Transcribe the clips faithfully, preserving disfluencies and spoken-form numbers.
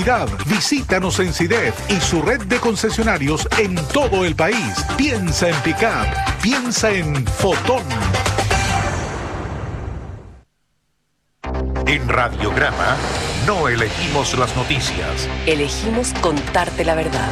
Visítanos en Sidef y su red de concesionarios en todo el país. Piensa en Pickup, piensa en Fotón. En Radiograma no elegimos las noticias. Elegimos contarte la verdad.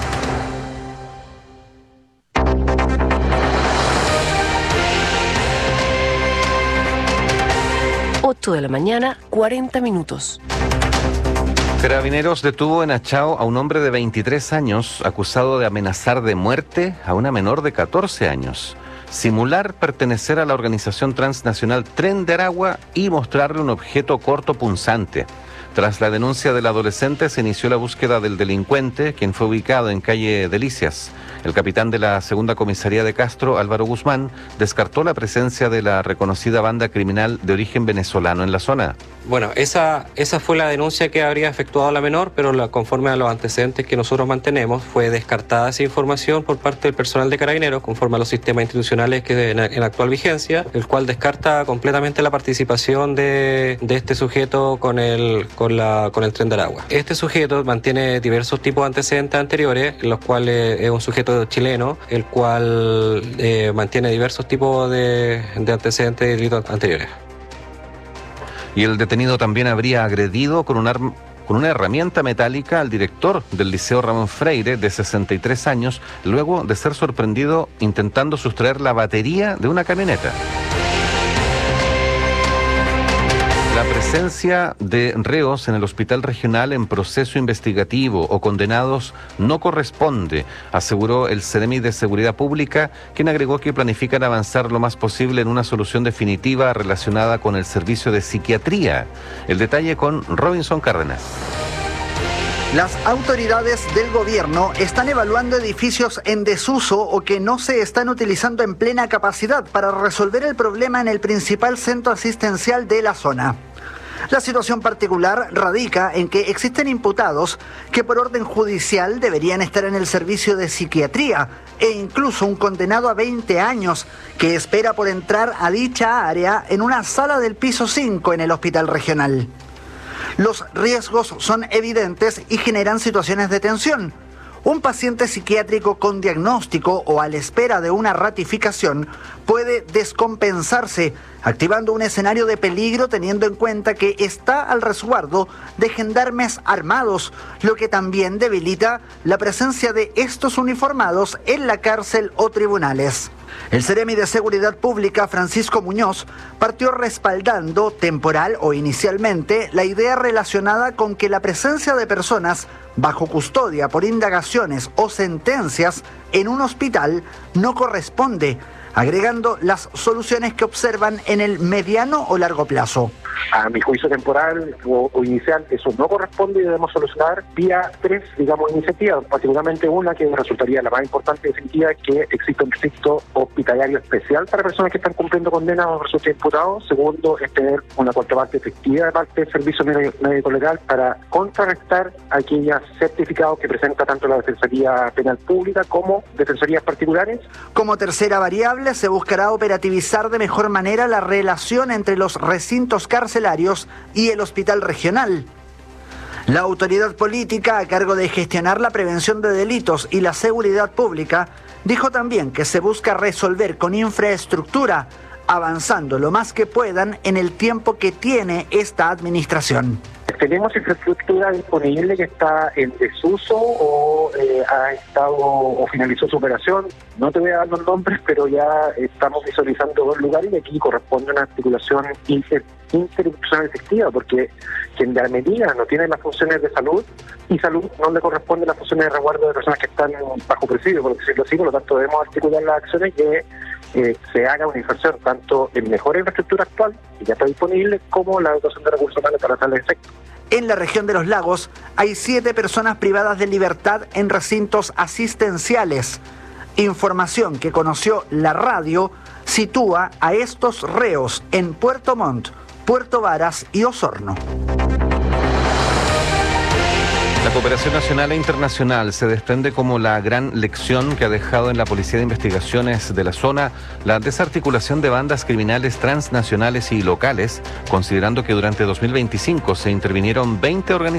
ocho de la mañana, cuarenta minutos. Carabineros detuvo en Achao a un hombre de veintitrés años acusado de amenazar de muerte a una menor de catorce años, simular pertenecer a la organización transnacional Tren de Aragua y mostrarle un objeto corto punzante. Tras la denuncia del adolescente se inició la búsqueda del delincuente, quien fue ubicado en calle Delicias. El capitán de la segunda comisaría de Castro, Álvaro Guzmán, descartó la presencia de la reconocida banda criminal de origen venezolano en la zona. Bueno, esa, esa fue la denuncia que habría efectuado la menor, pero la, conforme a los antecedentes que nosotros mantenemos, fue descartada esa información por parte del personal de Carabineros, conforme a los sistemas institucionales que en, en actual vigencia, el cual descarta completamente la participación de, de este sujeto con el, con, la, con el Tren de Aragua. Este sujeto mantiene diversos tipos de antecedentes anteriores, los cuales es un sujeto chileno, el cual eh, mantiene diversos tipos de, de antecedentes de delitos anteriores. Y el detenido también habría agredido con un arma, con una herramienta metálica al director del Liceo Ramón Freire, de sesenta y tres años, luego de ser sorprendido intentando sustraer la batería de una camioneta. La presencia de reos en el hospital regional en proceso investigativo o condenados no corresponde, aseguró el Ceremi de Seguridad Pública, quien agregó que planifican avanzar lo más posible en una solución definitiva relacionada con el servicio de psiquiatría. El detalle con Robinson Cárdenas. Las autoridades del gobierno están evaluando edificios en desuso o que no se están utilizando en plena capacidad para resolver el problema en el principal centro asistencial de la zona. La situación particular radica en que existen imputados que por orden judicial deberían estar en el servicio de psiquiatría e incluso un condenado a veinte años que espera por entrar a dicha área en una sala del piso cinco en el hospital regional. Los riesgos son evidentes y generan situaciones de tensión. Un paciente psiquiátrico con diagnóstico o a la espera de una ratificación puede descompensarse, activando un escenario de peligro teniendo en cuenta que está al resguardo de gendarmes armados, lo que también debilita la presencia de estos uniformados en la cárcel o tribunales. El Ceremi de Seguridad Pública, Francisco Muñoz, partió respaldando, temporal o inicialmente, la idea relacionada con que la presencia de personas bajo custodia por indagaciones o sentencias en un hospital no corresponde, agregando las soluciones que observan en el mediano o largo plazo. A mi juicio temporal o, o inicial, eso no corresponde y debemos solucionar vía tres, digamos, iniciativas, particularmente una que resultaría la más importante y definitiva, que existe un recinto hospitalario especial para personas que están cumpliendo condenas o resultan imputados. Segundo, es tener una contraparte efectiva de parte del servicio médico legal para contrarrestar aquellos certificados que presenta tanto la Defensoría Penal Pública como defensorías particulares. Como tercera variable, se buscará operativizar de mejor manera la relación entre los recintos carcelarios y el hospital regional. La autoridad política a cargo de gestionar la prevención de delitos y la seguridad pública dijo también que se busca resolver con infraestructura, avanzando lo más que puedan en el tiempo que tiene esta administración. Tenemos infraestructura disponible que está en desuso o eh, ha estado o finalizó su operación. No te voy a dar los nombres, pero ya estamos visualizando dos lugares y aquí corresponde una articulación inter, interinstitucional efectiva, porque quien de medida no tiene las funciones de salud y salud no le corresponde las funciones de resguardo de personas que están bajo presidio, por decirlo así. Por lo tanto, debemos articular las acciones que eh, se haga una inversión tanto en mejor infraestructura actual, que ya está disponible, como la dotación de recursos humanos para tal efecto. En la región de los lagos hay siete personas privadas de libertad en recintos asistenciales. Información que conoció la radio sitúa a estos reos en Puerto Montt, Puerto Varas y Osorno. La cooperación nacional e internacional se desprende como la gran lección que ha dejado en la Policía de Investigaciones de la zona la desarticulación de bandas criminales transnacionales y locales, considerando que durante dos mil veinticinco se intervinieron veinte organizaciones